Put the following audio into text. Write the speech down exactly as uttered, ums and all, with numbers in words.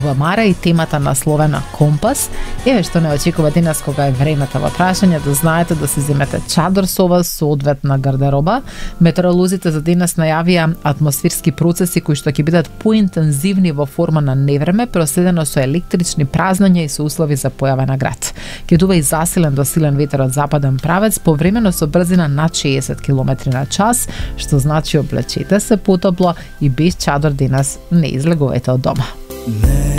Во Мара и темата насловена Компас, еве што не очекува денес кога е времето во прашање, да знаете да се земете чадор со вас со одветна гардероба. Метеоролозите за денес најавија атмосферски процеси кои што ќе бидат поинтензивни во форма на невреме, проследено со електрични празнења и со услови за појава на град. Ќе дува и засилен до силен ветер од западен правец, повремено со брзина над шеесет километри на час, што значи облечете се потопло и без чадор денес не излегувајте од дома. Не